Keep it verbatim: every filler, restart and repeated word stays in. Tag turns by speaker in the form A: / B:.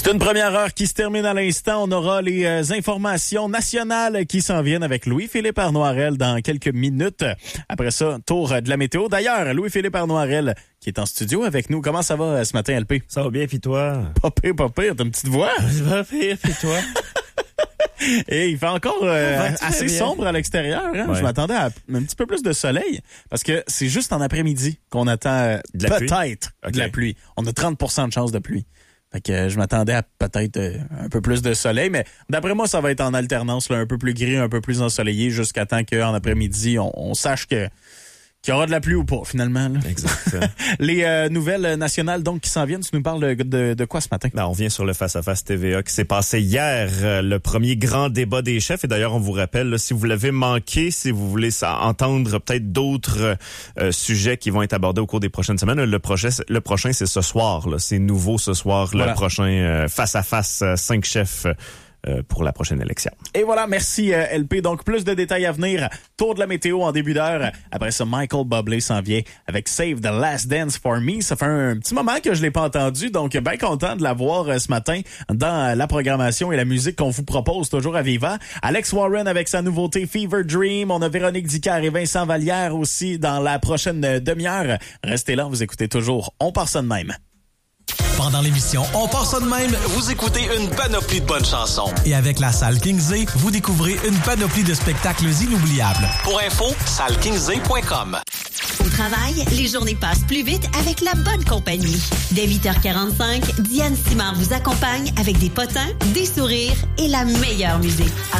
A: C'est une première heure qui se termine à l'instant. On aura les euh, informations nationales qui s'en viennent avec Louis-Philippe Arnoirel dans quelques minutes. Après ça, tour de la météo. D'ailleurs, Louis-Philippe Arnoirel qui est en studio avec nous. Comment ça va ce matin, L P?
B: Ça va bien, puis toi?
A: Pas pire, pas pire. T'as une petite voix?
B: Pas pire, puis toi?
A: Et il fait encore euh,
B: va
A: assez
B: bien.
A: sombre à l'extérieur. Hein?
B: Ouais.
A: Je m'attendais à un petit peu plus de soleil parce que c'est juste en après-midi qu'on attend euh,
B: De la pluie?
A: peut-être
B: Okay.
A: de la pluie. On a trente pour cent de chance de pluie. Fait que euh, je m'attendais à peut-être euh, un peu plus de soleil, mais d'après moi, ça va être en alternance, là, un peu plus gris, un peu plus ensoleillé, jusqu'à temps qu'en après-midi, on, on sache que qu'il y aura de la pluie ou pas, finalement. Là.
B: Exact.
A: Les euh, nouvelles nationales donc qui s'en viennent, tu nous parles de, de, de quoi ce matin?
B: Ben, on vient sur le face-à-face T V A qui s'est passé hier, euh, le premier grand débat des chefs. Et d'ailleurs, on vous rappelle, là, si vous l'avez manqué, si vous voulez ça, entendre peut-être d'autres euh, sujets qui vont être abordés au cours des prochaines semaines, le prochain, le prochain c'est ce soir. Là. C'est nouveau ce soir,
A: Voilà.
B: le prochain euh, face-à-face euh, cinq chefs euh, pour la prochaine élection.
A: Et voilà, merci euh, L P. Donc, plus de détails à venir. Tour de la météo en début d'heure. Après ça, Michael Bublé s'en vient avec Save the Last Dance for Me. Ça fait un petit moment que je l'ai pas entendu, donc bien content de l'avoir euh, ce matin dans euh, la programmation et la musique qu'on vous propose toujours à Viva. Alex Warren avec sa nouveauté Fever Dream. On a Véronique Dicker et Vincent Vallière aussi dans la prochaine euh, demi-heure. Restez là, vous écoutez toujours On part ça de même.
C: Pendant l'émission On part ça de même,
D: Vous écoutez une panoplie de bonnes chansons.
C: et avec la salle Kingsley, vous découvrez une panoplie de spectacles inoubliables.
D: Pour info, salle kingsley point com.
E: Au travail, les journées passent plus vite avec la bonne compagnie. Dès huit heures quarante-cinq, Diane Simard vous accompagne avec des potins, des sourires et la meilleure musique. À